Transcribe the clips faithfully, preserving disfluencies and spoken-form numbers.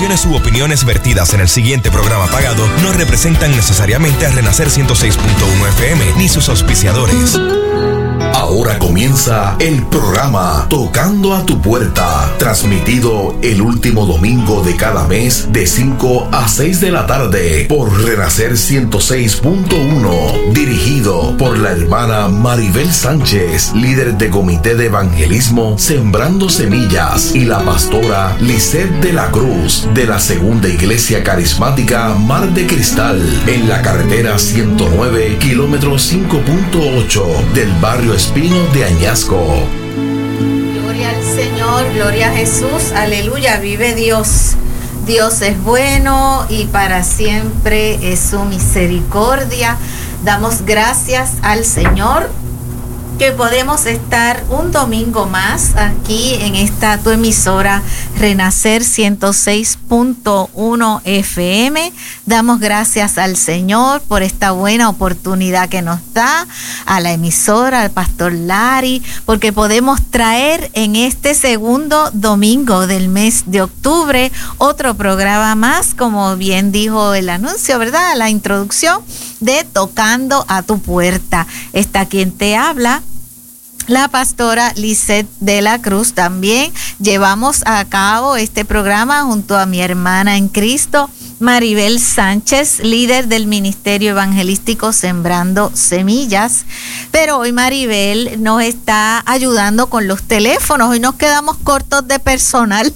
declaraciones u opiniones vertidas en el siguiente programa pagado no representan necesariamente a Renacer ciento seis punto uno F M ni sus auspiciadores. Ahora comienza el programa Tocando a tu Puerta, transmitido el último domingo de cada mes de cinco a seis de la tarde por Renacer ciento seis punto uno, dirigido por la hermana Maribel Sánchez, líder de Comité de Evangelismo Sembrando Semillas, y la pastora Lisette de la Cruz, de la Segunda Iglesia Carismática Mar de Cristal, en la carretera ciento nueve, kilómetro cinco punto ocho del barrio Espino de Añasco. Gloria al Señor, gloria a Jesús, aleluya, vive Dios. Dios es bueno y para siempre es su misericordia. Damos gracias al Señor que podemos estar un domingo más aquí en esta tu emisora Renacer ciento seis punto uno F M. Damos gracias al Señor por esta buena oportunidad que nos da, a la emisora, al pastor Larry, porque podemos traer en este segundo domingo del mes de octubre otro programa más, como bien dijo el anuncio, ¿verdad? La introducción de Tocando a tu Puerta. Está quien te habla, la pastora Lisette de la Cruz. También llevamos a cabo este programa junto a mi hermana en Cristo, Maribel Sánchez, líder del Ministerio Evangelístico Sembrando Semillas. Pero hoy Maribel nos está ayudando con los teléfonos. Hoy nos quedamos cortos de personal.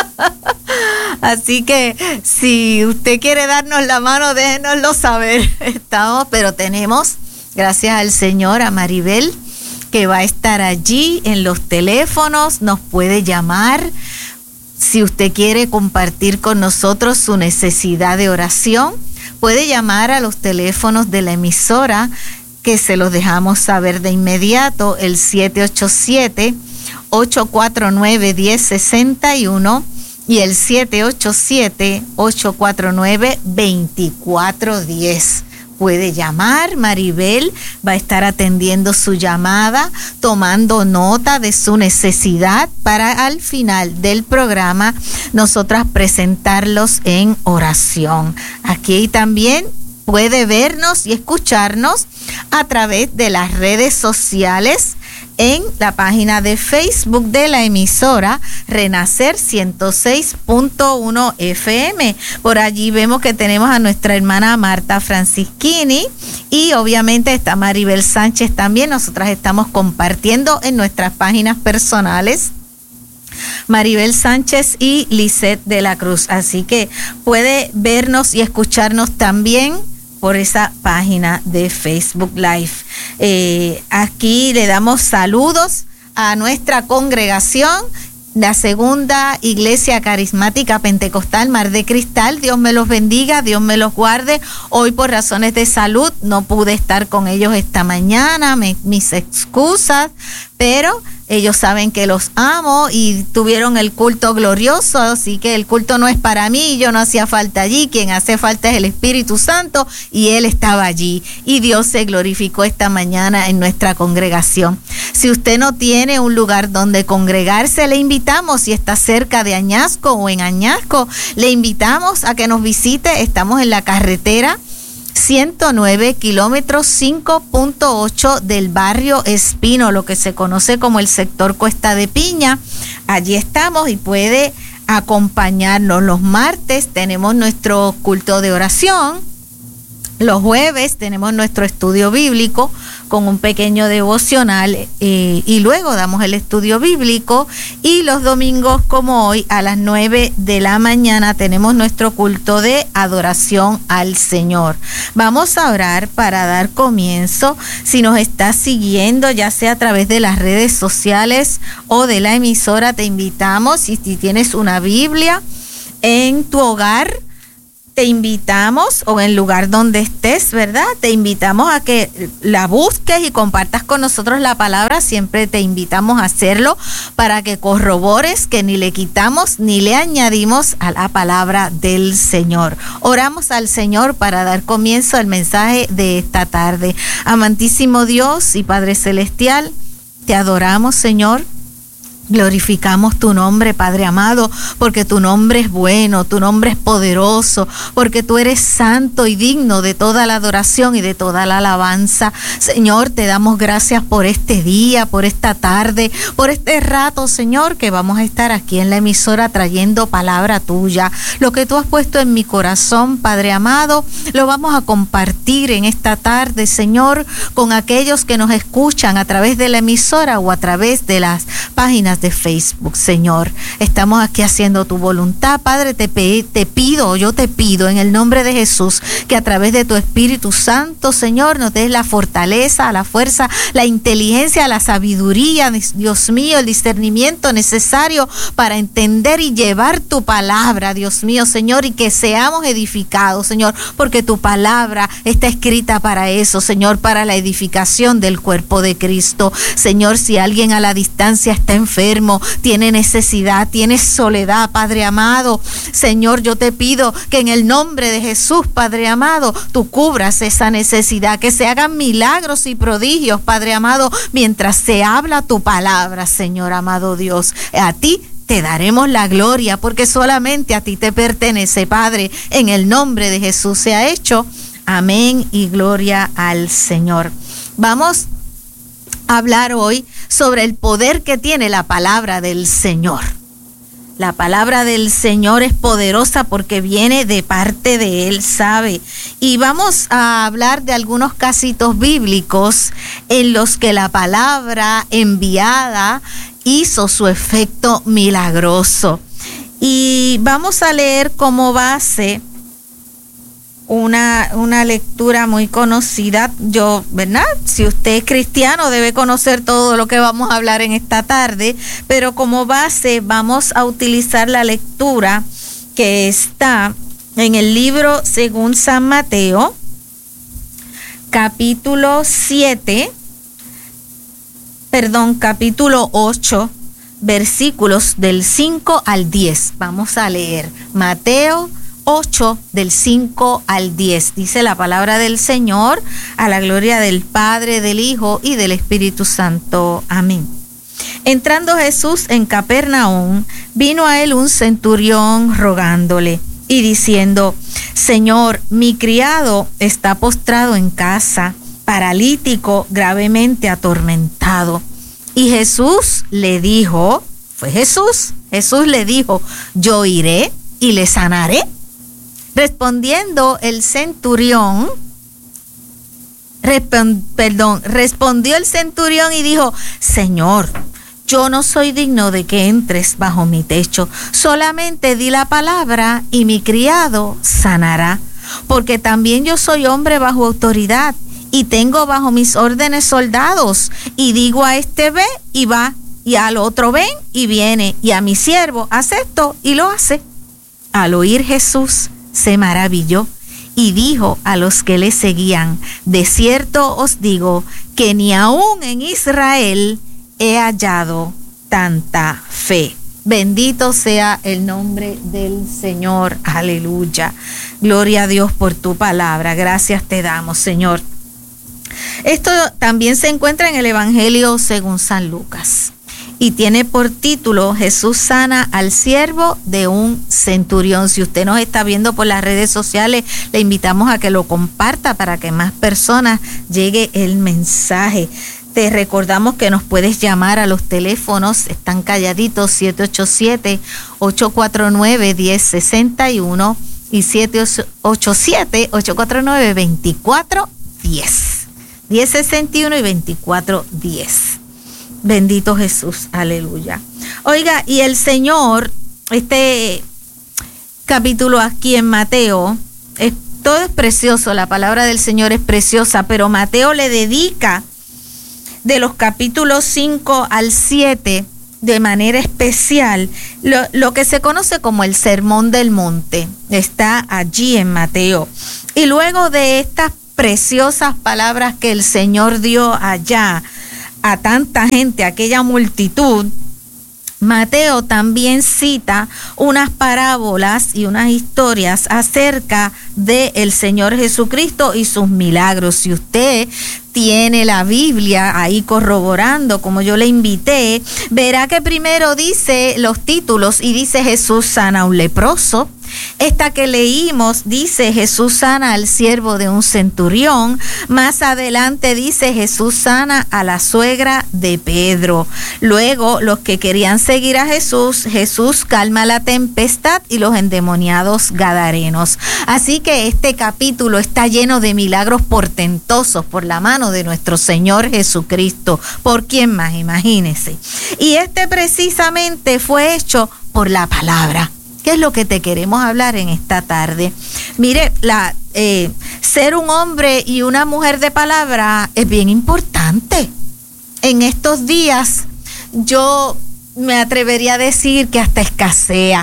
Así que si usted quiere darnos la mano, déjenoslo saber. Estamos, pero tenemos, gracias al Señor, a Maribel, que va a estar allí en los teléfonos. Nos puede llamar si usted quiere compartir con nosotros su necesidad de oración. Puede llamar a los teléfonos de la emisora, que se los dejamos saber de inmediato, el siete ocho siete, ocho cuatro nueve, uno cero seis uno y el siete ocho siete, ocho cuatro nueve, dos cuatro uno cero. Puede llamar, Maribel va a estar atendiendo su llamada, tomando nota de su necesidad para al final del programa nosotras presentarlos en oración. Aquí también puede vernos y escucharnos a través de las redes sociales, en la página de Facebook de la emisora Renacer ciento seis punto uno F M. Por allí vemos que tenemos a nuestra hermana Marta Francischini y obviamente está Maribel Sánchez también. Nosotras estamos compartiendo en nuestras páginas personales, Maribel Sánchez y Lisette de la Cruz. Así que puede vernos y escucharnos también por esa página de Facebook Live. Eh, aquí le damos saludos a nuestra congregación, la Segunda Iglesia Carismática Pentecostal Mar de Cristal. Dios me los bendiga, Dios me los guarde. Hoy por razones de salud no pude estar con ellos esta mañana, me, mis excusas, pero ellos saben que los amo y tuvieron el culto glorioso, así que el culto no es para mí, yo no hacía falta allí, quien hace falta es el Espíritu Santo y Él estaba allí y Dios se glorificó esta mañana en nuestra congregación. Si usted no tiene un lugar donde congregarse, le invitamos, si está cerca de Añasco o en Añasco, le invitamos a que nos visite. Estamos en la carretera ciento nueve, kilómetros cinco punto ocho del barrio Espino, lo que se conoce como el sector Cuesta de Piña. Allí estamos y puede acompañarnos. Los martes tenemos nuestro culto de oración. Los jueves tenemos nuestro estudio bíblico con un pequeño devocional eh, y luego damos el estudio bíblico, y los domingos como hoy a las nueve de la mañana tenemos nuestro culto de adoración al Señor. Vamos a orar para dar comienzo. Si nos estás siguiendo ya sea a través de las redes sociales o de la emisora, te invitamos, y si tienes una Biblia en tu hogar, te invitamos, o en el lugar donde estés, ¿verdad? Te invitamos a que la busques y compartas con nosotros la palabra. Siempre te invitamos a hacerlo para que corrobores que ni le quitamos ni le añadimos a la palabra del Señor. Oramos al Señor para dar comienzo al mensaje de esta tarde. Amantísimo Dios y Padre Celestial, te adoramos, Señor. Glorificamos tu nombre, Padre amado, porque tu nombre es bueno, tu nombre es poderoso, porque tú eres santo y digno de toda la adoración y de toda la alabanza. Señor, te damos gracias por este día, por esta tarde, por este rato, Señor, que vamos a estar aquí en la emisora trayendo palabra tuya. Lo que tú has puesto en mi corazón, Padre amado, lo vamos a compartir en esta tarde, Señor, con aquellos que nos escuchan a través de la emisora o a través de las páginas de Facebook, Señor. Estamos aquí haciendo tu voluntad, Padre. Te, te pido, yo te pido en el nombre de Jesús que a través de tu Espíritu Santo, Señor, nos des la fortaleza, la fuerza, la inteligencia, la sabiduría, Dios mío, el discernimiento necesario para entender y llevar tu palabra, Dios mío, Señor, y que seamos edificados, Señor, porque tu palabra está escrita para eso, Señor, para la edificación del cuerpo de Cristo. Señor, si alguien a la distancia está enfermo, tiene necesidad, tiene soledad, Padre amado, Señor, yo te pido que en el nombre de Jesús, Padre amado, tú cubras esa necesidad, que se hagan milagros y prodigios, Padre amado, mientras se habla tu palabra, Señor amado Dios. A ti te daremos la gloria, porque solamente a ti te pertenece, Padre. En el nombre de Jesús se ha hecho. Amén y gloria al Señor. Vamos a hablar hoy sobre el poder que tiene la palabra del Señor. La palabra del Señor es poderosa porque viene de parte de Él, ¿sabe? Y vamos a hablar de algunos casitos bíblicos en los que la palabra enviada hizo su efecto milagroso. Y vamos a leer como base Una, una lectura muy conocida. Yo, ¿verdad? Si usted es cristiano, debe conocer todo lo que vamos a hablar en esta tarde, pero como base vamos a utilizar la lectura que está en el libro según San Mateo, capítulo siete, perdón, capítulo ocho, versículos del cinco al diez. Vamos a leer Mateo ocho del cinco al diez. Dice la palabra del Señor, a la gloria del Padre, del Hijo y del Espíritu Santo. Amén. Entrando Jesús en Capernaum, vino a él un centurión rogándole y diciendo: Señor, mi criado está postrado en casa, paralítico, gravemente atormentado. Y Jesús le dijo, fue Jesús, Jesús le dijo: yo iré y le sanaré. Respondiendo el centurión, respond, perdón, respondió el centurión y dijo: Señor, yo no soy digno de que entres bajo mi techo, solamente di la palabra y mi criado sanará, porque también yo soy hombre bajo autoridad y tengo bajo mis órdenes soldados, y digo a este ve y va, y al otro ven y viene, y a mi siervo haz esto y lo hace. Al oír Jesús se maravilló y dijo a los que le seguían: de cierto os digo que ni aún en Israel he hallado tanta fe. Bendito sea el nombre del Señor. Aleluya. Gloria a Dios por tu palabra. Gracias te damos, Señor. Esto también se encuentra en el Evangelio según San Lucas. Y tiene por título: Jesús sana al siervo de un centurión. Si usted nos está viendo por las redes sociales, le invitamos a que lo comparta para que más personas llegue el mensaje. Te recordamos que nos puedes llamar a los teléfonos, están calladitos, siete ocho siete, ocho cuatro nueve, uno cero seis uno y siete ocho siete, ocho cuatro nueve, dos cuatro uno cero. diez sesenta y uno y veinticuatro diez. Bendito Jesús, aleluya. Oiga, y el Señor, este capítulo aquí en Mateo, es, todo es precioso, la palabra del Señor es preciosa, pero Mateo le dedica de los capítulos cinco al siete de manera especial lo, lo que se conoce como el Sermón del Monte. Está allí en Mateo. Y luego de estas preciosas palabras que el Señor dio allá a tanta gente, a aquella multitud, Mateo también cita unas parábolas y unas historias acerca del Señor Jesucristo y sus milagros. Si usted tiene la Biblia ahí corroborando, como yo le invité, verá que primero dice los títulos y dice Jesús sana a un leproso. Esta que leímos dice Jesús sana al siervo de un centurión. Más adelante dice Jesús sana a la suegra de Pedro. Luego los que querían seguir a Jesús, Jesús calma la tempestad y los endemoniados gadarenos. Así que este capítulo está lleno de milagros portentosos por la mano de nuestro Señor Jesucristo. ¿Por quién más? Imagínese. Y este precisamente fue hecho por la palabra. ¿Qué es lo que te queremos hablar en esta tarde? Mire, la, eh, ser un hombre y una mujer de palabra es bien importante. En estos días yo me atrevería a decir que hasta escasea,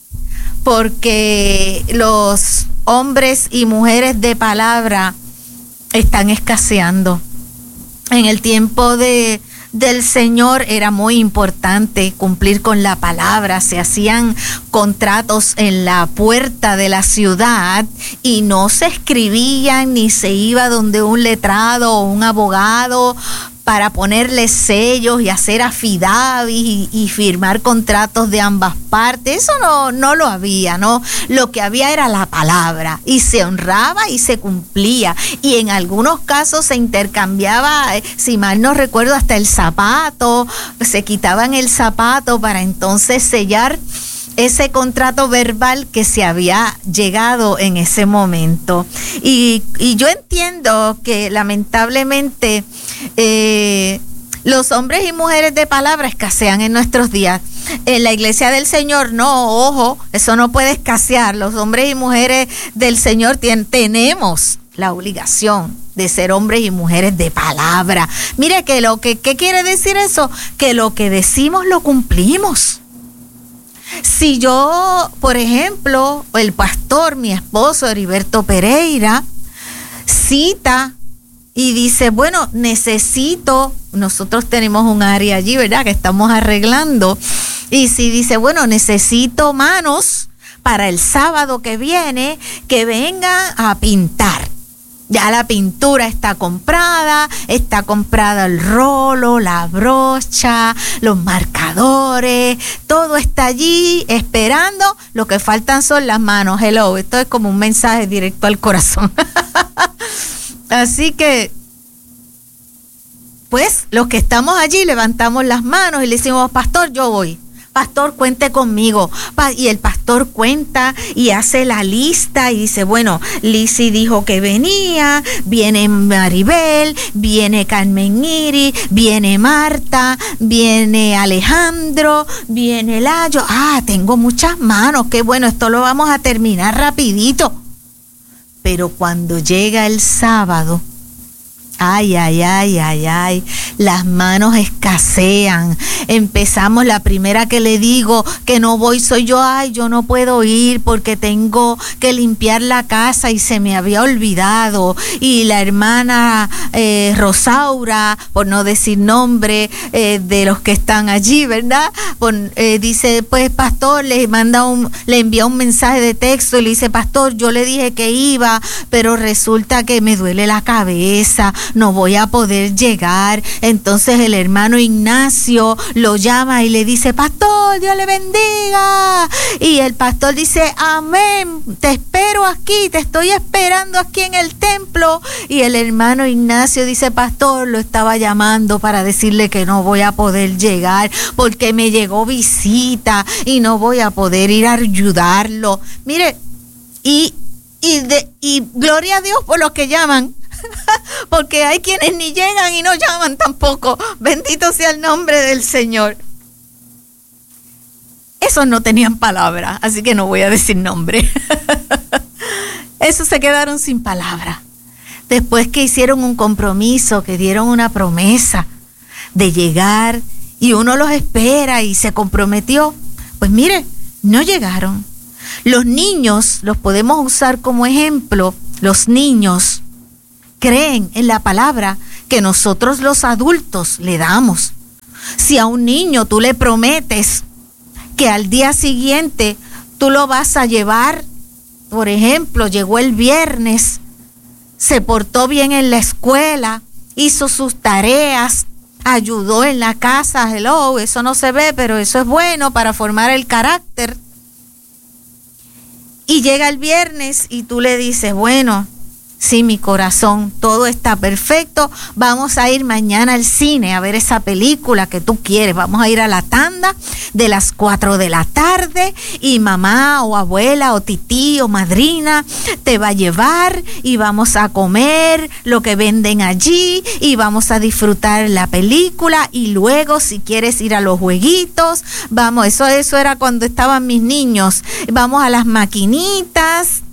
porque los hombres y mujeres de palabra están escaseando. En el tiempo de del Señor era muy importante cumplir con la palabra. Se hacían contratos en la puerta de la ciudad y no se escribían ni se iba donde un letrado o un abogado para ponerle sellos y hacer affidavits y, y firmar contratos de ambas partes. Eso no, no lo había, ¿no? Lo que había era la palabra y se honraba y se cumplía. Y en algunos casos se intercambiaba, si mal no recuerdo, hasta el zapato. Se quitaban el zapato para entonces sellar ese contrato verbal que se había llegado en ese momento. Y, y yo entiendo que lamentablemente eh, los hombres y mujeres de palabra escasean en nuestros días. En la iglesia del Señor, no, ojo, eso no puede escasear. Los hombres y mujeres del Señor tienen, tenemos la obligación de ser hombres y mujeres de palabra. Mire que lo que, ¿qué quiere decir eso? Que lo que decimos lo cumplimos. Si yo, por ejemplo, el pastor, mi esposo, Heriberto Pereira, cita y dice, bueno, necesito, nosotros tenemos un área allí, ¿verdad?, que estamos arreglando, y si dice, bueno, necesito manos para el sábado que viene, que vengan a pintar. Ya la pintura está comprada, está comprada el rolo, la brocha, los marcadores, todo está allí esperando, lo que faltan son las manos. Hello, esto es como un mensaje directo al corazón. Así que, pues, los que estamos allí levantamos las manos y le decimos, pastor, yo voy. Pastor, cuente conmigo. Y el pastor cuenta y hace la lista y dice, bueno, Lizzy dijo que venía, viene Maribel, viene Carmen Iri, viene Marta, viene Alejandro, viene Layo. Ah, tengo muchas manos, qué bueno, esto lo vamos a terminar rapidito. Pero cuando llega el sábado, ay, ay, ay, ay, ay, las manos escasean. Empezamos, la primera que le digo que no voy soy yo, ay, yo no puedo ir porque tengo que limpiar la casa y se me había olvidado. Y la hermana eh, Rosaura, por no decir nombre eh, de los que están allí, ¿verdad? Por, eh, dice, pues pastor, le manda un, le envía un mensaje de texto y le dice, pastor, yo le dije que iba, pero resulta que me duele la cabeza, no voy a poder llegar. Entonces el hermano Ignacio lo llama y le dice, pastor, Dios le bendiga. Y el pastor dice, amén, te espero aquí, te estoy esperando aquí en el templo. Y el hermano Ignacio dice, pastor, lo estaba llamando para decirle que no voy a poder llegar porque me llegó visita y no voy a poder ir a ayudarlo. Mire, y, y, de, y gloria a Dios por los que llaman, porque hay quienes ni llegan y no llaman tampoco. Bendito sea el nombre del Señor. Esos no tenían palabra, así que no voy a decir nombre. Esos se quedaron sin palabra. Después que hicieron un compromiso, que dieron una promesa de llegar y uno los espera y se comprometió, pues mire, no llegaron. Los niños los podemos usar como ejemplo. Los niños creen en la palabra que nosotros los adultos le damos. Si a un niño tú le prometes que al día siguiente tú lo vas a llevar, por ejemplo, llegó el viernes, se portó bien en la escuela, hizo sus tareas, ayudó en la casa, hello, eso no se ve, pero eso es bueno para formar el carácter. Y llega el viernes y tú le dices, bueno, sí, mi corazón, todo está perfecto, vamos a ir mañana al cine a ver esa película que tú quieres, vamos a ir a la tanda de las cuatro de la tarde y mamá o abuela o tití o madrina te va a llevar y vamos a comer lo que venden allí y vamos a disfrutar la película y luego si quieres ir a los jueguitos, vamos, eso, eso era cuando estaban mis niños, vamos a las maquinitas,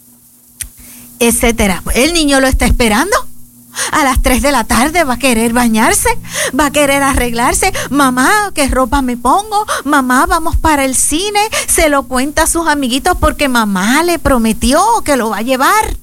etcétera. El niño lo está esperando. A las tres de la tarde va a querer bañarse, va a querer arreglarse. Mamá, ¿qué ropa me pongo? Mamá, vamos para el cine. Se lo cuenta a sus amiguitos porque mamá le prometió que lo va a llevar.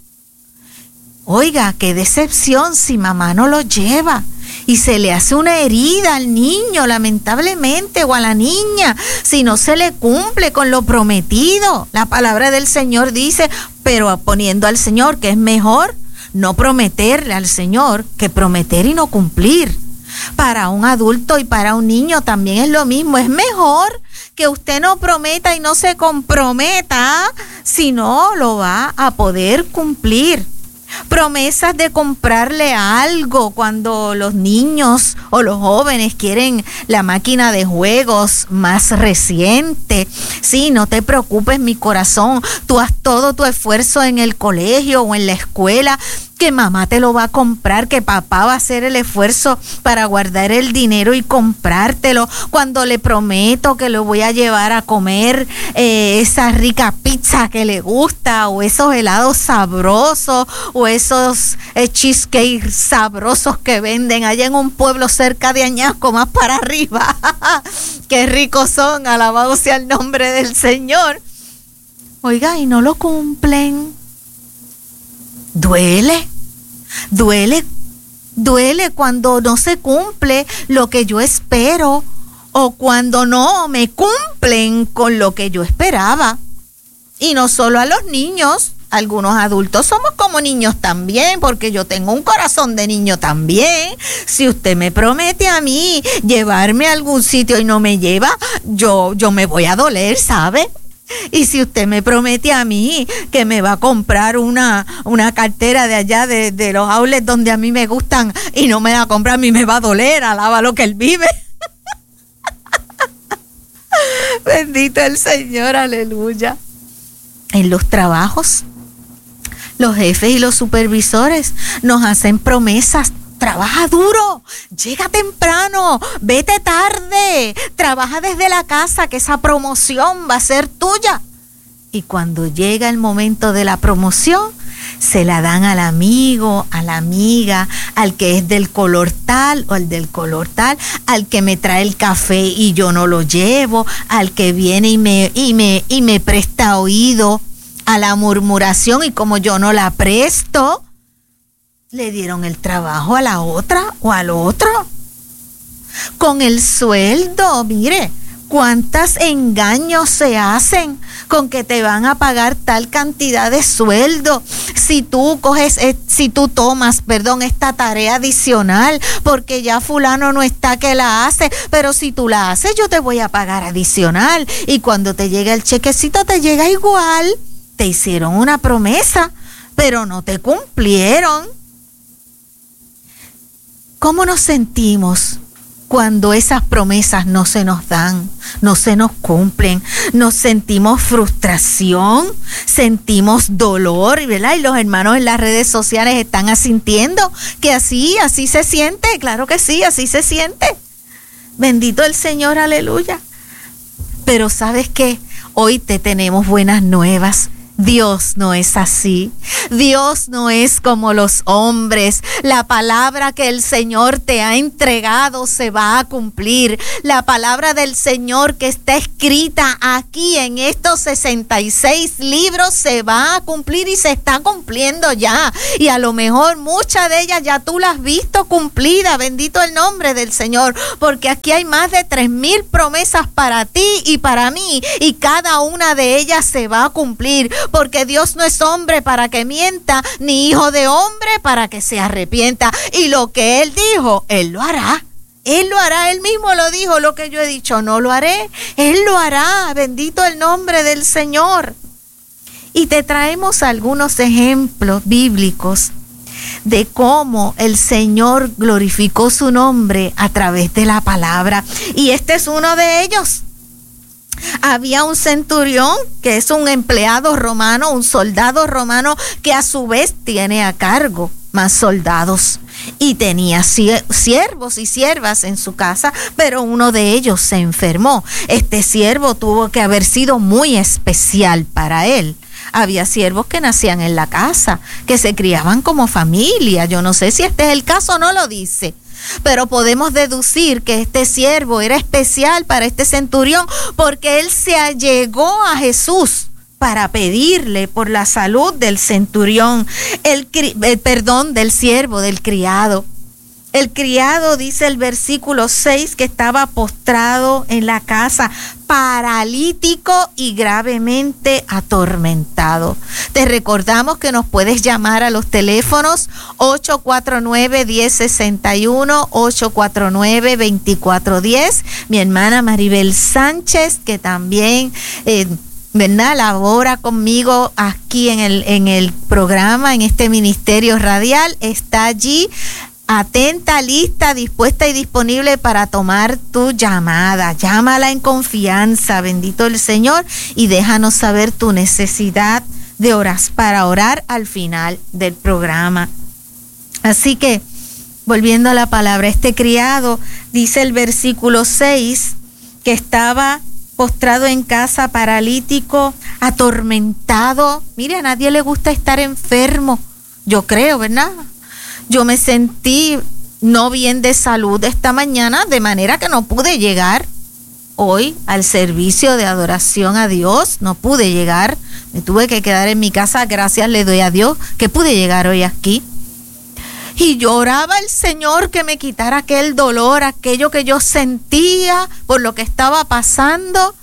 Oiga, qué decepción si mamá no lo lleva. Y se le hace una herida al niño, lamentablemente, o a la niña, si no se le cumple con lo prometido. La palabra del Señor dice, pero poniendo al Señor que es mejor no prometerle al Señor que prometer y no cumplir. Para un adulto y para un niño también es lo mismo. Es mejor que usted no prometa y no se comprometa, si no lo va a poder cumplir. Promesas de comprarle algo cuando los niños o los jóvenes quieren la máquina de juegos más reciente. Sí, no te preocupes, mi corazón, tú haz todo tu esfuerzo en el colegio o en la escuela, que mamá te lo va a comprar, que papá va a hacer el esfuerzo para guardar el dinero y comprártelo. Cuando le prometo que lo voy a llevar a comer eh, esa rica pizza que le gusta, o esos helados sabrosos, o esos eh, cheesecake sabrosos que venden allá en un pueblo cerca de Añasco, más para arriba. Qué ricos son, alabado sea el nombre del Señor. Oiga, y no lo cumplen. Duele, duele, duele cuando no se cumple lo que yo espero o cuando no me cumplen con lo que yo esperaba. Y no solo a los niños, algunos adultos somos como niños también, porque yo tengo un corazón de niño también. Si usted me promete a mí llevarme a algún sitio y no me lleva, yo, yo me voy a doler, ¿sabe? Y si usted me promete a mí que me va a comprar una, una cartera de allá de, de los outlets donde a mí me gustan y no me la compra, a mí me va a doler, alaba lo que él vive. Bendito el Señor, aleluya. En los trabajos, los jefes y los supervisores nos hacen promesas. Trabaja duro, llega temprano, vete tarde, trabaja desde la casa, que esa promoción va a ser tuya. Y cuando llega el momento de la promoción, se la dan al amigo, a la amiga, al que es del color tal o al del color tal, al que me trae el café y yo no lo llevo, al que viene y me, y me, y me presta oído a la murmuración, y como yo no la presto, le dieron el trabajo a la otra o al otro. Con el sueldo, mire, cuántos engaños se hacen con que te van a pagar tal cantidad de sueldo si tú coges, si tú tomas, perdón, esta tarea adicional, porque ya fulano no está que la hace, pero si tú la haces yo te voy a pagar adicional, y cuando te llega el chequecito te llega igual. Te hicieron una promesa, pero no te cumplieron. ¿Cómo nos sentimos cuando esas promesas no se nos dan, no se nos cumplen? Nos sentimos frustración, sentimos dolor, ¿verdad? Y los hermanos en las redes sociales están asintiendo que así, así se siente. Claro que sí, así se siente. Bendito el Señor, aleluya. Pero ¿sabes qué? Hoy te tenemos buenas nuevas. Dios no es así. Dios no es como los hombres. La palabra que el Señor te ha entregado se va a cumplir. La palabra del Señor que está escrita aquí en estos sesenta y seis libros se va a cumplir y se está cumpliendo ya. Y a lo mejor muchas de ellas ya tú las has visto cumplida. Bendito el nombre del Señor. Porque aquí hay más de tres mil promesas para ti y para mí. Y cada una de ellas se va a cumplir. Porque Dios no es hombre para que mienta, ni hijo de hombre para que se arrepienta. Y lo que Él dijo, Él lo hará. Él lo hará, Él mismo lo dijo. Lo que yo he dicho, no lo haré. Él lo hará. Bendito el nombre del Señor. Y te traemos algunos ejemplos bíblicos de cómo el Señor glorificó su nombre a través de la palabra. Y este es uno de ellos. Había un centurión que es un empleado romano, un soldado romano que a su vez tiene a cargo más soldados y tenía siervos y siervas en su casa, pero uno de ellos se enfermó. Este siervo tuvo que haber sido muy especial para él. Había siervos que nacían en la casa, que se criaban como familia. Yo no sé si este es el caso, no lo dice. Pero podemos deducir que este siervo era especial para este centurión porque él se allegó a Jesús para pedirle por la salud del centurión, el, el perdón del siervo, del criado. El criado, dice el versículo seis, que estaba postrado en la casa, paralítico y gravemente atormentado. Te recordamos que nos puedes llamar a los teléfonos ocho cuatro nueve, uno cero seis uno, ocho cuatro nueve, dos cuatro uno cero. Mi hermana Maribel Sánchez, que también eh, ¿verdad? labora conmigo aquí en el, en el programa, en este ministerio radial, está allí atenta, lista, dispuesta y disponible para tomar tu llamada. Llámala en confianza, bendito el Señor, y déjanos saber tu necesidad de oras para orar al final del programa. Así que, volviendo a la palabra, este criado, dice el versículo seis, que estaba postrado en casa, paralítico, atormentado. Mire, a nadie le gusta estar enfermo, yo creo, ¿verdad? Yo me sentí no bien de salud esta mañana, de manera que no pude llegar hoy al servicio de adoración a Dios. No pude llegar, me tuve que quedar en mi casa. Gracias le doy a Dios que pude llegar hoy aquí. Y lloraba al Señor que me quitara aquel dolor, aquello que yo sentía por lo que estaba pasando.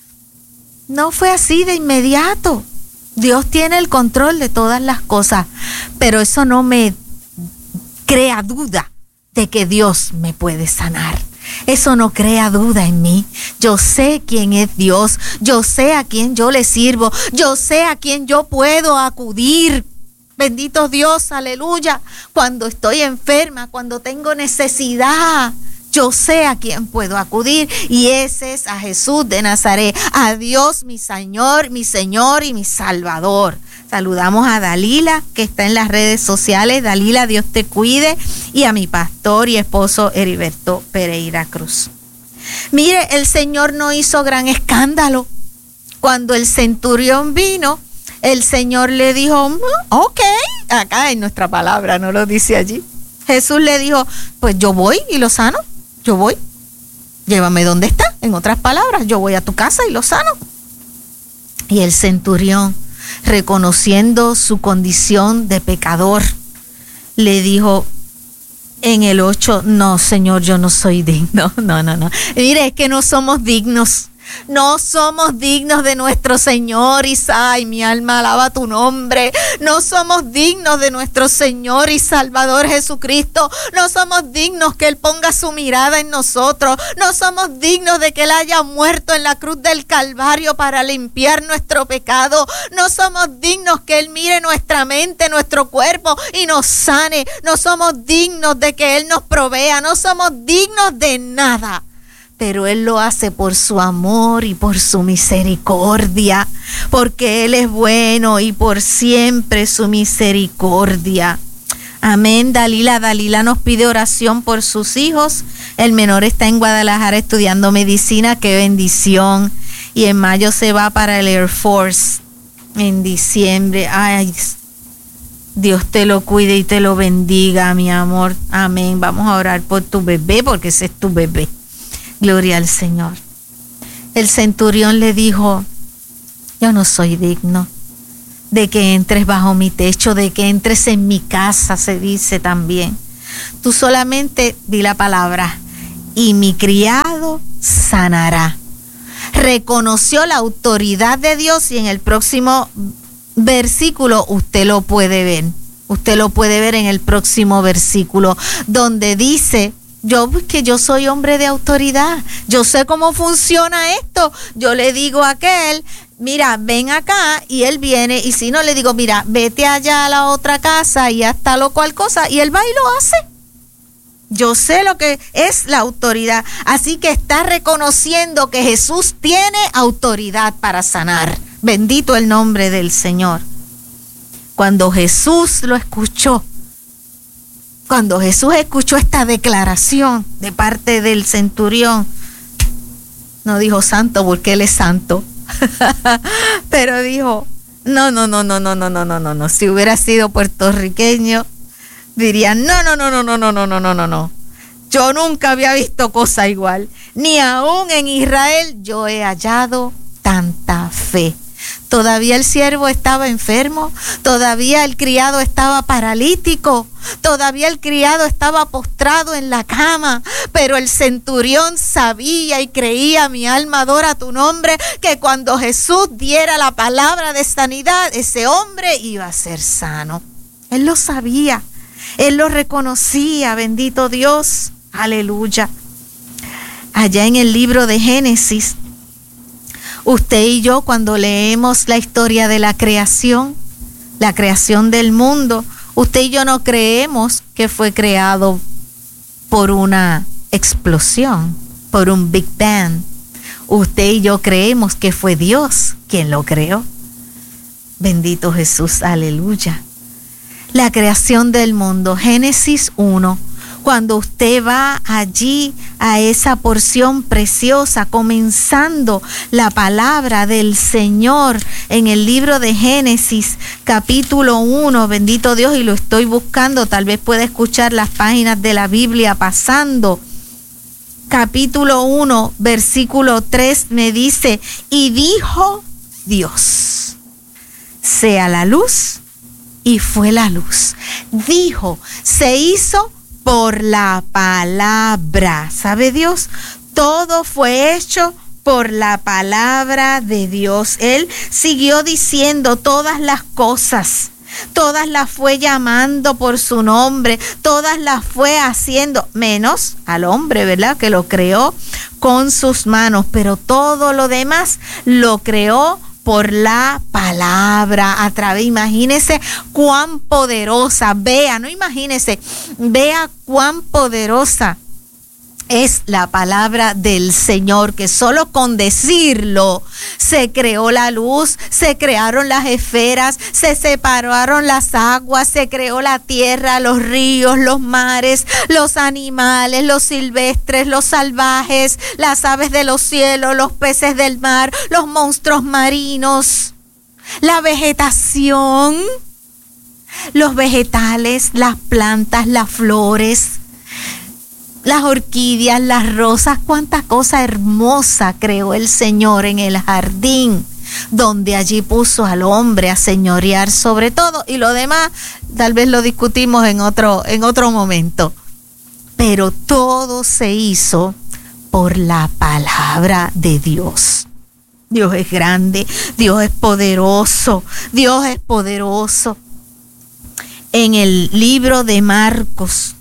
No fue así de inmediato. Dios tiene el control de todas las cosas, pero eso no me crea duda de que Dios me puede sanar. Eso no crea duda en mí. Yo sé quién es Dios. Yo sé a quién yo le sirvo. Yo sé a quién yo puedo acudir. Bendito Dios, aleluya. Cuando estoy enferma, cuando tengo necesidad, yo sé a quién puedo acudir, y ese es a Jesús de Nazaret, a Dios mi Señor, mi Señor y mi Salvador. Saludamos a Dalila, que está en las redes sociales. Dalila, Dios te cuide. Y a mi pastor y esposo Heriberto Pereira Cruz. Mire, el Señor no hizo gran escándalo. Cuando el centurión vino, el Señor le dijo, ok, acá en nuestra palabra, no lo dice allí. Jesús le dijo, pues yo voy y lo sano, yo voy. Llévame donde está. En otras palabras, yo voy a tu casa y lo sano. Y el centurión, reconociendo su condición de pecador, le dijo en el ocho, no, Señor, yo no soy digno. No, no, no. Mire, es que no somos dignos. No somos dignos de nuestro Señor, y ay, mi alma alaba tu nombre. No somos dignos de nuestro Señor y Salvador Jesucristo. No somos dignos que Él ponga su mirada en nosotros. No somos dignos de que Él haya muerto en la cruz del Calvario para limpiar nuestro pecado. No somos dignos que Él mire nuestra mente, nuestro cuerpo y nos sane. No somos dignos de que Él nos provea. No somos dignos de nada. Pero Él lo hace por su amor y por su misericordia, porque Él es bueno y por siempre su misericordia. Amén. Dalila, Dalila nos pide oración por sus hijos. El menor está en Guadalajara estudiando medicina, qué bendición. Y en mayo se va para el Air Force. en diciembre. Ay, Dios te lo cuide y te lo bendiga, mi amor. Amén. Vamos a orar por tu bebé, porque ese es tu bebé. Gloria al Señor. El centurión le dijo: yo no soy digno de que entres bajo mi techo, de que entres en mi casa, se dice también. Tú solamente di la palabra y mi criado sanará. Reconoció la autoridad de Dios y en el próximo versículo usted lo puede ver. Usted lo puede ver en el próximo versículo donde dice: yo, que yo soy hombre de autoridad, yo sé cómo funciona esto. Yo le digo a aquel: mira, ven acá, y él viene, y si no, le digo: mira, vete allá a la otra casa y hasta lo cual cosa, y él va y lo hace. Yo sé lo que es la autoridad. Así que está reconociendo que Jesús tiene autoridad para sanar. Bendito el nombre del Señor. Cuando Jesús lo escuchó, cuando Jesús escuchó esta declaración de parte del centurión, no dijo santo porque él es santo, pero dijo: no, no, no, no, no, no, no, no, no, no. Si hubiera sido puertorriqueño, diría: no, no, no, no, no, no, no, no, no, no, no. Yo nunca había visto cosa igual. Ni aún en Israel yo he hallado tanta fe. Todavía el siervo estaba enfermo, todavía el criado estaba paralítico, todavía el criado estaba postrado en la cama, pero el centurión sabía y creía: mi alma adora tu nombre, que cuando Jesús diera la palabra de sanidad, ese hombre iba a ser sano. Él lo sabía, él lo reconocía, bendito Dios, aleluya. Allá en el libro de Génesis, usted y yo, cuando leemos la historia de la creación, la creación del mundo, usted y yo no creemos que fue creado por una explosión, por un Big Bang. Usted y yo creemos que fue Dios quien lo creó. Bendito Jesús, aleluya. La creación del mundo, Génesis uno. Cuando usted va allí a esa porción preciosa, comenzando la palabra del Señor en el libro de Génesis, capítulo uno, bendito Dios, y lo estoy buscando, tal vez pueda escuchar las páginas de la Biblia pasando. Capítulo uno, versículo tres, me dice: y dijo Dios, sea la luz, y fue la luz. Dijo, se hizo por la palabra. ¿Sabe Dios? Todo fue hecho por la palabra de Dios. Él siguió diciendo todas las cosas. Todas las fue llamando por su nombre. Todas las fue haciendo, menos al hombre, ¿verdad? Que lo creó con sus manos. Pero todo lo demás lo creó por la palabra, a través, imagínese cuán poderosa, vea, no imagínese, vea cuán poderosa es la palabra del Señor, que solo con decirlo se creó la luz, se crearon las esferas, se separaron las aguas, se creó la tierra, los ríos, los mares, los animales, los silvestres, los salvajes, las aves de los cielos, los peces del mar, los monstruos marinos, la vegetación, los vegetales, las plantas, las flores, las orquídeas, las rosas, cuánta cosa hermosa creó el Señor en el jardín, donde allí puso al hombre a señorear sobre todo, y lo demás tal vez lo discutimos en otro, en otro momento. Pero todo se hizo por la palabra de Dios. Dios es grande, Dios es poderoso, Dios es poderoso. En el libro de Marcos,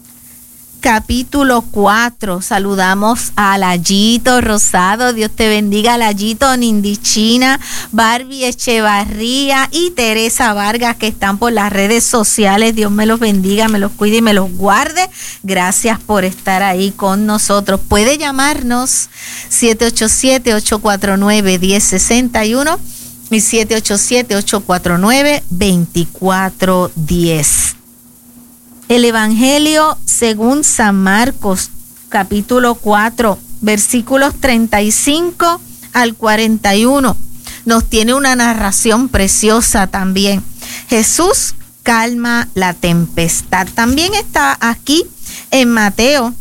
capítulo cuatro, saludamos a Layito Rosado, Dios te bendiga, Layito, Nindichina, Barbie Echevarría y Teresa Vargas, que están por las redes sociales. Dios me los bendiga, me los cuide y me los guarde. Gracias por estar ahí con nosotros. Puede llamarnos siete ocho siete, ocho cuatro nueve, uno cero seis uno y siete ocho siete, ocho cuatro nueve, dos cuatro uno cero. El Evangelio según San Marcos, capítulo cuatro, versículos treinta y cinco al cuarenta y uno. nos tiene una narración preciosa también. Jesús calma la tempestad. También está aquí en Mateo,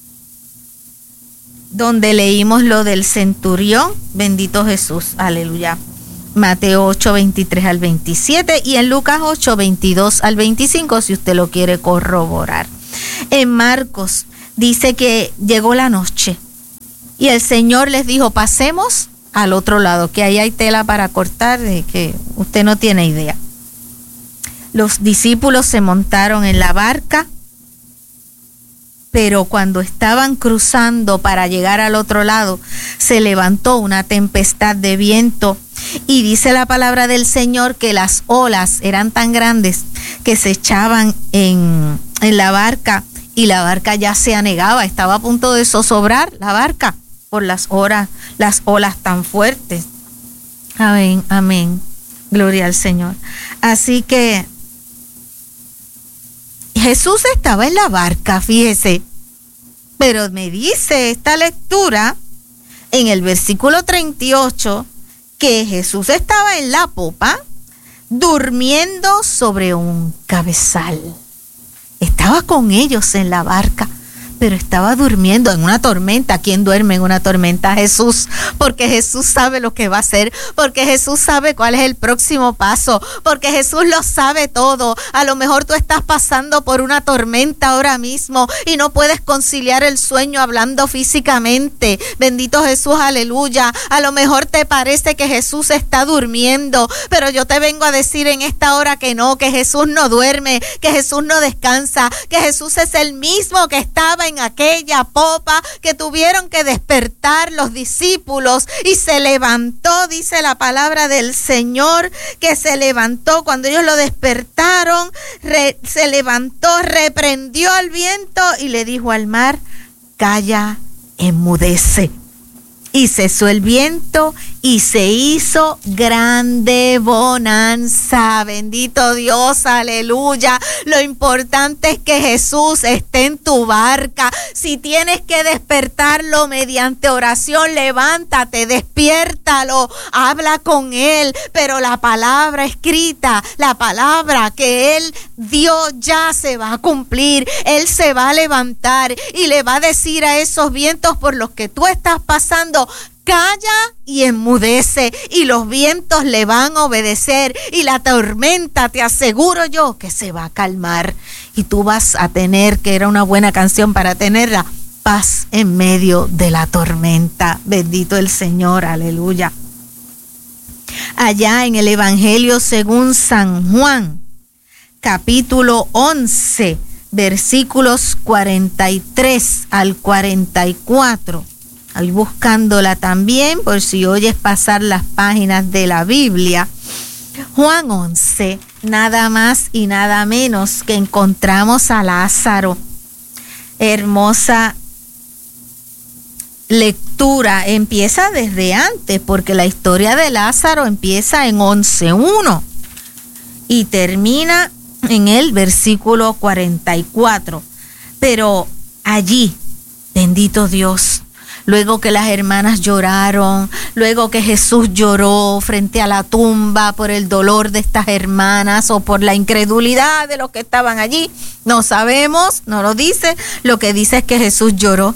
donde leímos lo del centurión. Bendito Jesús, aleluya. Mateo ocho, veintitrés al veintisiete y en Lucas ocho, veintidós al veinticinco, si usted lo quiere corroborar. En Marcos dice que llegó la noche y el Señor les dijo, pasemos al otro lado, que ahí hay tela para cortar, de que usted no tiene idea. Los discípulos se montaron en la barca, pero cuando estaban cruzando para llegar al otro lado, se levantó una tempestad de viento y dice la palabra del Señor que las olas eran tan grandes que se echaban en, en la barca y la barca ya se anegaba, estaba a punto de zozobrar la barca por las horas, las olas tan fuertes. Amén, amén. Gloria al Señor. Así que Jesús estaba en la barca, fíjese, pero me dice esta lectura en el versículo treinta y ocho que Jesús estaba en la popa durmiendo sobre un cabezal. Estaba con ellos en la barca, pero estaba durmiendo en una tormenta. ¿Quién duerme en una tormenta? Jesús, porque Jesús sabe lo que va a hacer, porque Jesús sabe cuál es el próximo paso, porque Jesús lo sabe todo. A lo mejor tú estás pasando por una tormenta ahora mismo y no puedes conciliar el sueño hablando físicamente. Bendito Jesús, aleluya. A lo mejor te parece que Jesús está durmiendo, pero yo te vengo a decir en esta hora que no, que Jesús no duerme, que Jesús no descansa, que Jesús es el mismo que estaba en aquella popa, que tuvieron que despertar los discípulos y se levantó, dice la palabra del Señor, que se levantó cuando ellos lo despertaron, re, se levantó, reprendió al viento y le dijo al mar, calla, enmudece. Y cesó el viento y se hizo grande bonanza. Bendito Dios, aleluya. Lo importante es que Jesús esté en tu barca. Si tienes que despertarlo mediante oración, levántate, despiértalo, habla con Él. Pero la palabra escrita, la palabra que Él dio ya se va a cumplir. Él se va a levantar y le va a decir a esos vientos por los que tú estás pasando, calla y enmudece, y los vientos le van a obedecer y la tormenta, te aseguro yo, que se va a calmar y tú vas a tener, que era una buena canción para tenerla, paz en medio de la tormenta. Bendito el Señor, aleluya. Allá en el Evangelio según San Juan, capítulo once, versículos cuarenta y tres al cuarenta y cuatro. Ahí buscándola también, por si oyes pasar las páginas de la Biblia. Juan once, nada más y nada menos que encontramos a Lázaro. Hermosa lectura, empieza desde antes, porque la historia de Lázaro empieza en once uno y termina en el versículo cuarenta y cuatro. Pero allí, bendito Dios, luego que las hermanas lloraron, luego que Jesús lloró frente a la tumba por el dolor de estas hermanas o por la incredulidad de los que estaban allí, no sabemos, no lo dice, lo que dice es que Jesús lloró.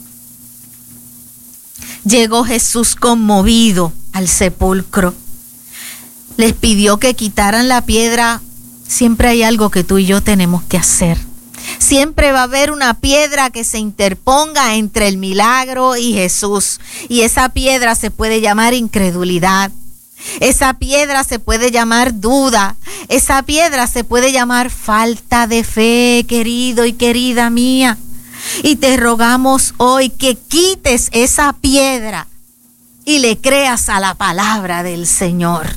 Llegó Jesús conmovido al sepulcro, les pidió que quitaran la piedra. Siempre hay algo que tú y yo tenemos que hacer. Siempre va a haber una piedra que se interponga entre el milagro y Jesús. Y esa piedra se puede llamar incredulidad. Esa piedra se puede llamar duda. Esa piedra se puede llamar falta de fe, querido y querida mía. Y te rogamos hoy que quites esa piedra y le creas a la palabra del Señor.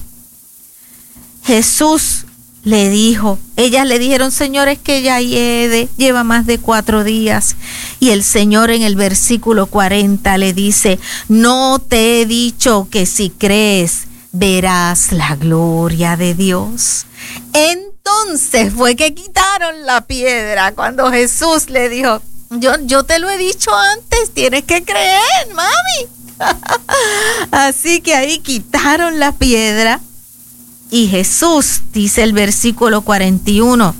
Jesús le dijo, ellas le dijeron, Señor, es que ya hiede, lleva más de cuatro días. Y el Señor en el versículo cuarenta le dice, no te he dicho que si crees verás la gloria de Dios. Entonces fue que quitaron la piedra cuando Jesús le dijo, yo, yo te lo he dicho antes, tienes que creer, mami. Así que ahí quitaron la piedra y Jesús, dice el versículo cuarenta y uno,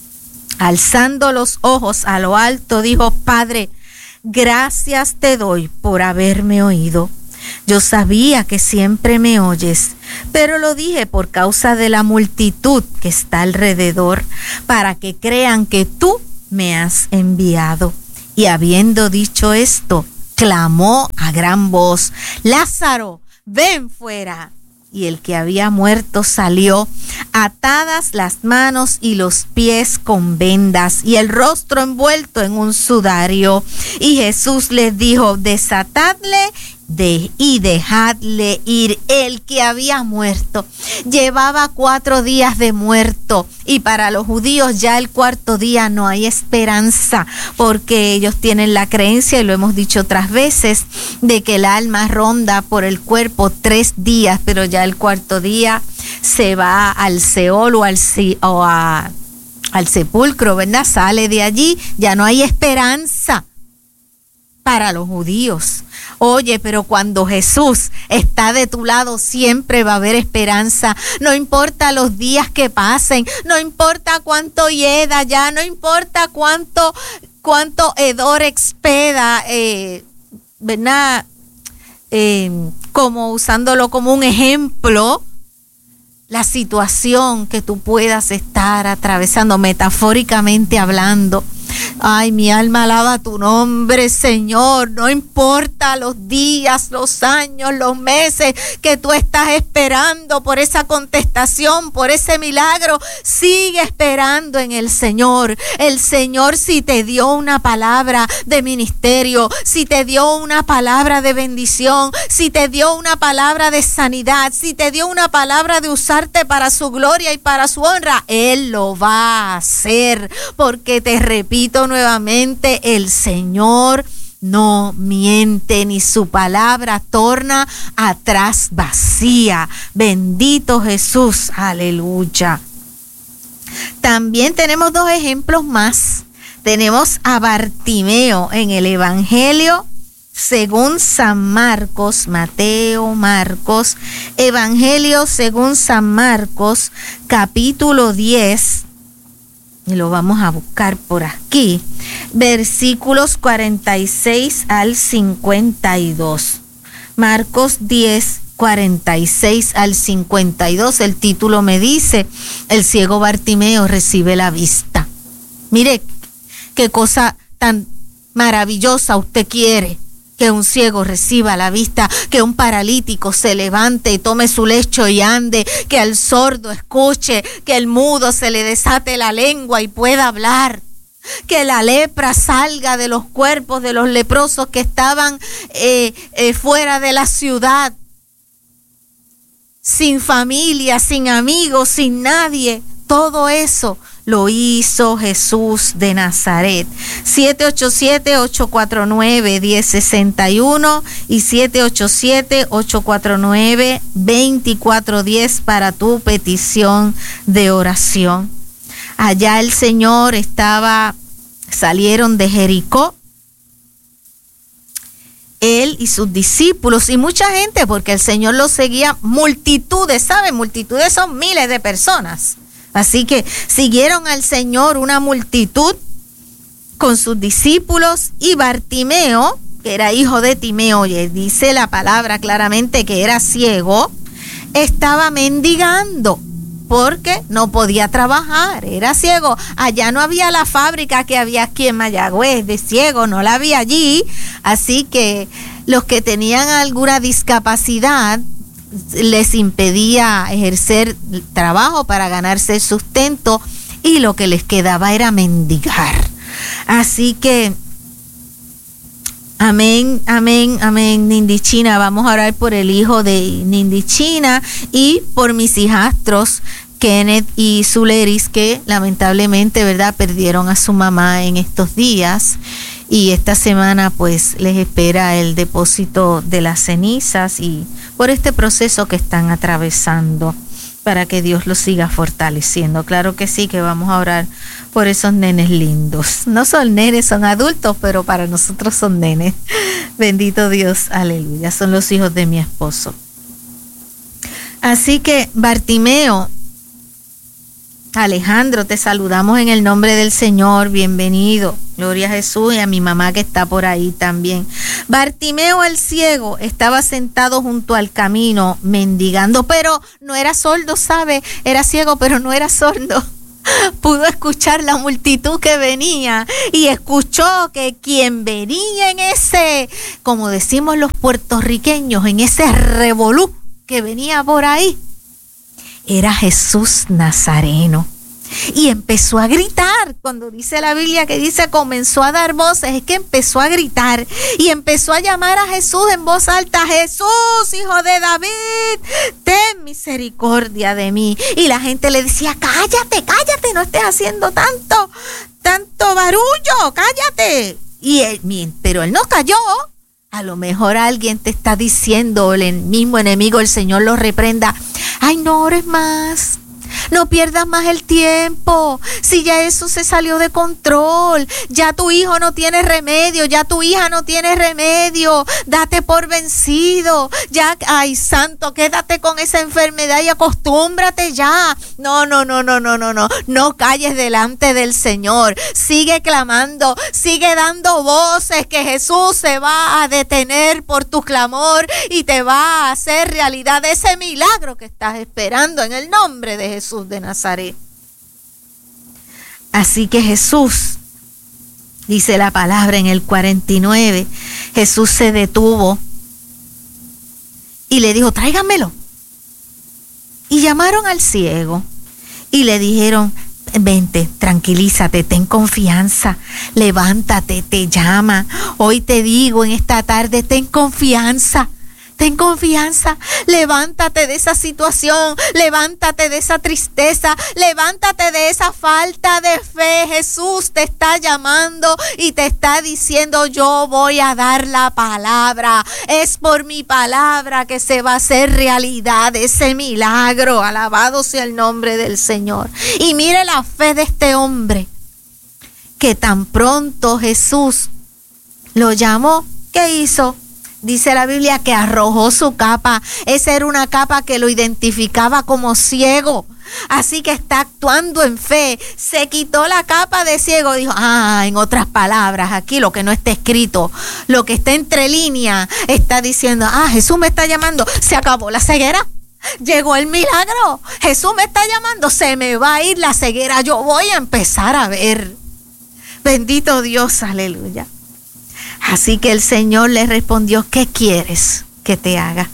alzando los ojos a lo alto, dijo: Padre, gracias te doy por haberme oído. Yo sabía que siempre me oyes, pero lo dije por causa de la multitud que está alrededor, para que crean que tú me has enviado. Y habiendo dicho esto, clamó a gran voz: Lázaro, ven fuera. Y el que había muerto salió, atadas las manos y los pies con vendas, y el rostro envuelto en un sudario. Y Jesús les dijo: desatadle de, y dejadle ir. El que había muerto llevaba cuatro días de muerto, y para los judíos ya el cuarto día no hay esperanza, porque ellos tienen la creencia, y lo hemos dicho otras veces, de que el alma ronda por el cuerpo tres días, pero ya el cuarto día se va al Seol o al, o a, al sepulcro, ¿verdad? Sale de allí, ya no hay esperanza para los judíos. Oye, pero cuando Jesús está de tu lado, siempre va a haber esperanza. No importa los días que pasen, no importa cuánto hieda ya, no importa cuánto, cuánto hedor expeda, eh, ¿verdad? Eh, como usándolo como un ejemplo, la situación que tú puedas estar atravesando, metafóricamente hablando. Ay, mi alma alaba tu nombre, Señor. No importa los días, los años, los meses que tú estás esperando por esa contestación, por ese milagro. Sigue esperando en el Señor. El Señor, si te dio una palabra de ministerio, si te dio una palabra de bendición, si te dio una palabra de sanidad, si te dio una palabra de usarte para su gloria y para su honra, Él lo va a hacer. Porque te repito nuevamente, el Señor no miente, ni su palabra torna atrás vacía. Bendito Jesús, aleluya. También tenemos dos ejemplos más. Tenemos a Bartimeo en el Evangelio según San Marcos, Mateo, Marcos, Evangelio según San Marcos, capítulo diez. Y lo vamos a buscar por aquí, versículos cuarenta y seis al cincuenta y dos. Marcos diez, cuarenta y seis al cincuenta y dos. El título me dice: el ciego Bartimeo recibe la vista. Mire qué cosa tan maravillosa usted quiere, que un ciego reciba la vista, que un paralítico se levante y tome su lecho y ande, que al sordo escuche, que el mudo se le desate la lengua y pueda hablar, que la lepra salga de los cuerpos de los leprosos que estaban eh, eh, fuera de la ciudad, sin familia, sin amigos, sin nadie. Todo eso lo hizo Jesús de Nazaret. siete ocho siete, ocho cuatro nueve, uno cero seis uno y siete ocho siete, ocho cuatro nueve, dos cuatro uno cero para tu petición de oración. Allá el Señor estaba, salieron de Jericó, Él y sus discípulos y mucha gente, porque el Señor los seguía, multitudes, ¿saben? Multitudes son miles de personas. Así que siguieron al Señor una multitud con sus discípulos, y Bartimeo, que era hijo de Timeo, oye, dice la palabra claramente que era ciego, estaba mendigando porque no podía trabajar, era ciego. Allá no había la fábrica que había aquí en Mayagüez de ciego, no la había allí, así que los que tenían alguna discapacidad les impedía ejercer trabajo para ganarse el sustento, y lo que les quedaba era mendigar. Así que amén, amén, amén. Nindichina, vamos a orar por el hijo de Nindichina y por mis hijastros Kenneth y Zuleris, que lamentablemente, verdad, perdieron a su mamá en estos días. Y esta semana pues les espera el depósito de las cenizas, y por este proceso que están atravesando. para que Dios los siga fortaleciendo. Claro que sí, que vamos a orar por esos nenes lindos. No son nenes, son adultos, pero para nosotros son nenes. Bendito Dios, aleluya. Son los hijos de mi esposo. Así que, Bartimeo, Alejandro, te saludamos en el nombre del Señor. Bienvenido. Gloria a Jesús, y a mi mamá que está por ahí también. Bartimeo el ciego estaba sentado junto al camino mendigando, pero no era sordo, ¿sabe? Era ciego, pero no era sordo. Pudo escuchar la multitud que venía y escuchó que quien venía en ese, como decimos los puertorriqueños, en ese revolú que venía por ahí, era Jesús Nazareno. Y empezó a gritar. Cuando dice la Biblia que dice comenzó a dar voces, es que empezó a gritar y empezó a llamar a Jesús en voz alta: Jesús, hijo de David, ten misericordia de mí. Y la gente le decía: cállate, cállate, no estés haciendo tanto, tanto barullo, cállate. Y él, pero él no cayó. A lo mejor alguien te está diciendo, el mismo enemigo, el Señor lo reprenda: ay, no ores más, no pierdas más el tiempo, si ya eso se salió de control, ya tu hijo no tiene remedio, ya tu hija no tiene remedio, date por vencido, ya, ay santo, quédate con esa enfermedad y acostúmbrate ya. No, no, no, no, no, no, no, no calles delante del Señor, sigue clamando, sigue dando voces, que Jesús se va a detener por tu clamor y te va a hacer realidad ese milagro que estás esperando en el nombre de Jesús de Nazaret. Así que Jesús, dice la palabra en el cuarenta y nueve, Jesús se detuvo y le dijo: tráigamelo. Y llamaron al ciego y le dijeron: vente, tranquilízate, ten confianza, levántate, te llama. Hoy te digo en esta tarde, ten confianza. Ten confianza, levántate de esa situación, levántate de esa tristeza, levántate de esa falta de fe. Jesús te está llamando y te está diciendo: yo voy a dar la palabra. Es por mi palabra que se va a hacer realidad ese milagro. Alabado sea el nombre del Señor. Y mire la fe de este hombre, que tan pronto Jesús lo llamó, ¿qué hizo? Dice la Biblia que arrojó su capa. Esa era una capa que lo identificaba como ciego. Así que está actuando en fe. Se quitó la capa de ciego. Dijo: ah, en otras palabras, aquí lo que no está escrito, lo que está entre líneas, está diciendo: ah, Jesús me está llamando. Se acabó la ceguera. Llegó el milagro. Jesús me está llamando. Se me va a ir la ceguera. Yo voy a empezar a ver. Bendito Dios, aleluya. Así que el Señor le respondió: ¿qué quieres que te haga?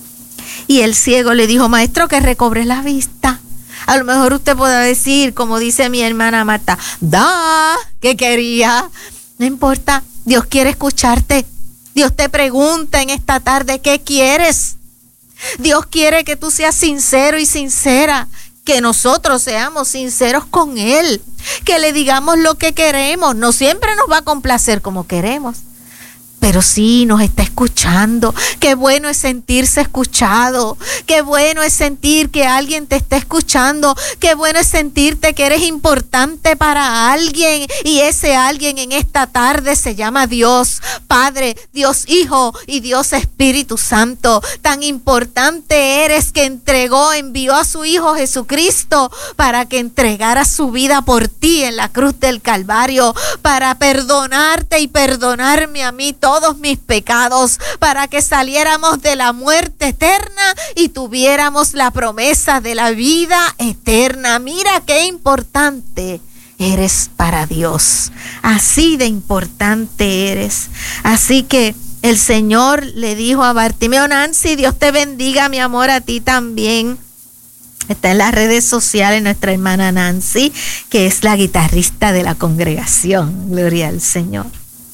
Y el ciego le dijo: maestro, que recobres la vista. A lo mejor usted pueda decir, como dice mi hermana Marta: da, ¿qué quería? No importa, Dios quiere escucharte. Dios te pregunta en esta tarde: ¿qué quieres? Dios quiere que tú seas sincero y sincera, que nosotros seamos sinceros con Él, que le digamos lo que queremos. No siempre nos va a complacer como queremos, pero sí nos está escuchando. Qué bueno es sentirse escuchado. Qué bueno es sentir que alguien te está escuchando. Qué bueno es sentirte que eres importante para alguien. Y ese alguien en esta tarde se llama Dios Padre, Dios Hijo y Dios Espíritu Santo. Tan importante eres que entregó, envió a su Hijo Jesucristo para que entregara su vida por ti en la cruz del Calvario, para perdonarte y perdonarme a mí todos mis pecados, para que saliéramos de la muerte eterna y tuviéramos la promesa de la vida eterna. Mira qué importante eres para Dios. Así de importante eres. Así que el Señor le dijo a Bartimeo: Nancy, Dios te bendiga, mi amor, a ti también. Está en las redes sociales nuestra hermana Nancy, que es la guitarrista de la congregación. Gloria al Señor.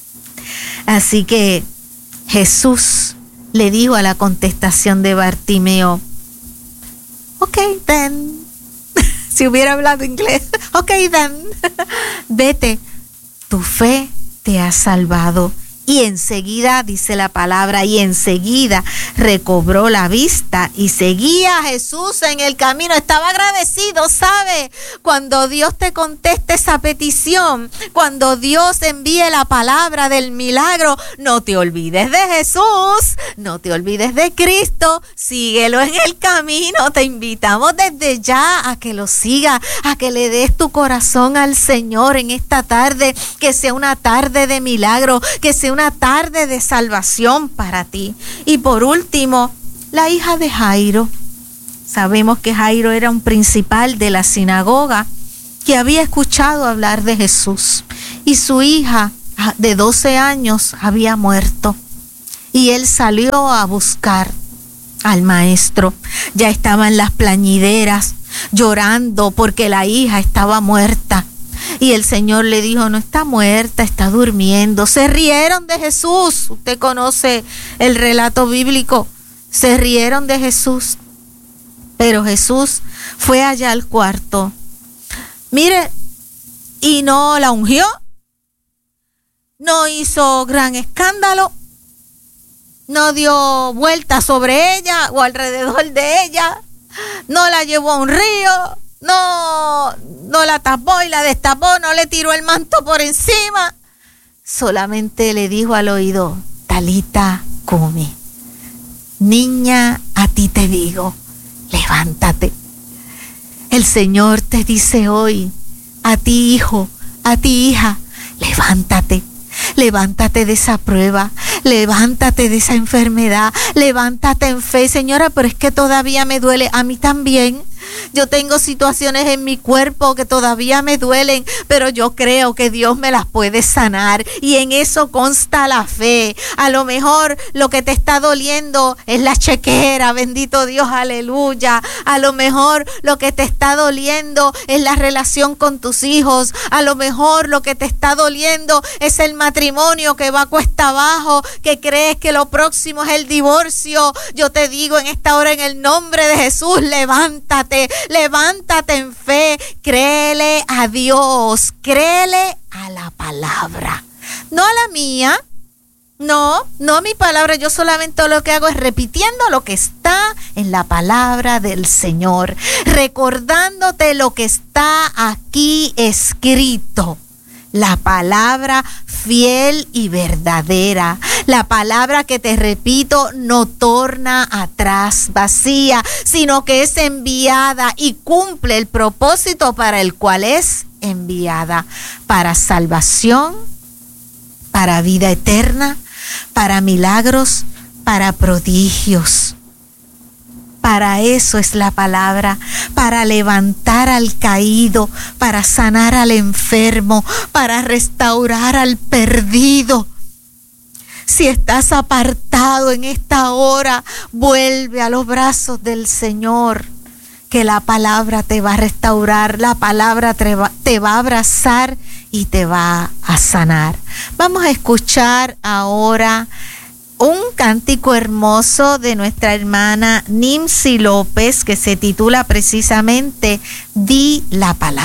Así que Jesús le dijo a la contestación de Bartimeo: ok, then. Si hubiera hablado inglés, ok, then. Vete, tu fe te ha salvado. Y enseguida, dice la palabra, y enseguida recobró la vista y seguía a Jesús en el camino. Estaba agradecido, ¿sabe? Cuando Dios te conteste esa petición, cuando Dios envíe la palabra del milagro, no te olvides de Jesús, no te olvides de Cristo, síguelo en el camino. Te invitamos desde ya a que lo sigas, a que le des tu corazón al Señor en esta tarde, que sea una tarde de milagro, que sea una tarde de salvación para ti. Y por último, la hija de Jairo. Sabemos que Jairo era un principal de la sinagoga que había escuchado hablar de Jesús, y su hija de doce años había muerto, y él salió a buscar al maestro. Ya estaban las plañideras llorando porque la hija estaba muerta. Y el Señor le dijo, no está muerta, está durmiendo. Se rieron de Jesús. Usted conoce el relato bíblico. Se rieron de Jesús. Pero Jesús fue allá al cuarto. Mire, y no la ungió. No hizo gran escándalo. No dio vueltas sobre ella o alrededor de ella. No la llevó a un río. No, no la tapó y la destapó, no le tiró el manto por encima. Solamente le dijo al oído, Talita cumi, niña, a ti te digo, levántate. El Señor te dice hoy, a ti hijo, a ti hija, levántate. Levántate de esa prueba, levántate de esa enfermedad, levántate en fe. Señora, pero es que todavía me duele, a mí también. Yo tengo situaciones en mi cuerpo que todavía me duelen, pero yo creo que Dios me las puede sanar, y en eso consta la fe. A lo mejor lo que te está doliendo es la chequera, bendito Dios, aleluya. A lo mejor lo que te está doliendo es la relación con tus hijos. A lo mejor lo que te está doliendo es el matrimonio que va cuesta abajo, que crees que lo próximo es el divorcio. Yo te digo en esta hora, en el nombre de Jesús, levántate. Levántate en fe, créele a Dios, créele a la palabra, no a la mía, no, no a mi palabra. Yo solamente lo que hago es repitiendo lo que está en la palabra del Señor, recordándote lo que está aquí escrito. La palabra fiel y verdadera, la palabra que, te repito, no torna atrás vacía, sino que es enviada y cumple el propósito para el cual es enviada, para salvación, para vida eterna, para milagros, para prodigios. Para eso es la palabra, para levantar al caído, para sanar al enfermo, para restaurar al perdido. Si estás apartado en esta hora, vuelve a los brazos del Señor, que la palabra te va a restaurar, la palabra te va, te va a abrazar y te va a sanar. Vamos a escuchar ahora un cántico hermoso de nuestra hermana Nimsi López, que se titula precisamente Di la palabra.